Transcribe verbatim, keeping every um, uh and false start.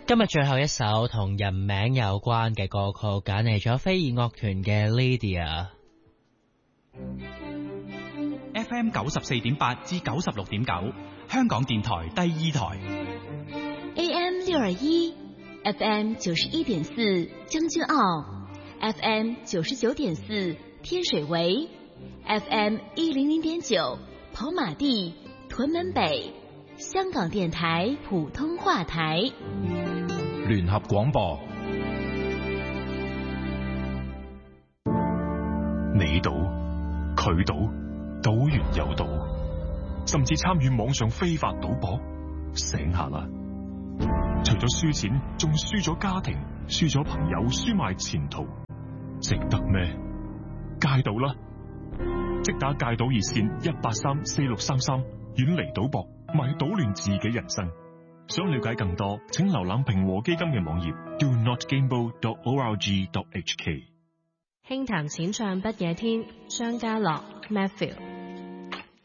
今日最後一首同人名有關嘅歌曲，揀嚟咗飛兒樂團嘅 Lydia。F M 九十四點八至九十六點九，香港電台第二台。 A M 六二一，F M 九十一點四將軍澳，F M 九十九點四天水圍，F M 一零零點九跑馬地、屯門北，香港電台普通話台。 聯合廣播，你賭，佢賭，賭完又賭，甚至參與網上非法賭博，醒下啦！除咗輸錢，仲輸咗家庭，輸咗朋友，輸埋前途，值得咩？戒賭啦！即打戒賭熱線一八三四六三三，遠離賭博，咪搗亂自己人生。想了解更多，請瀏覽平和基金嘅網頁 do not gamble dot org dot h k。 輕談淺唱不夜天，張家樂 Matthew。